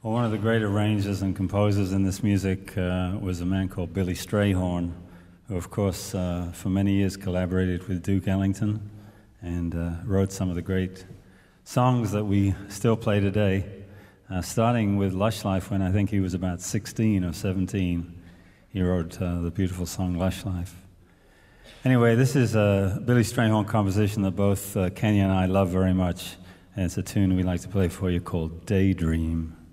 Well, one of the great arrangers and composers in this music was a man called Billy Strayhorn, who, of course, for many years collaborated with Duke Ellington and wrote some of the great songs that we still play today, starting with Lush Life when I think he was about 16 or 17. He wrote the beautiful song Lush Life. Anyway, this is a Billy Strayhorn composition that both Kenya and I love very much, and it's a tune we like to play for you called Daydream.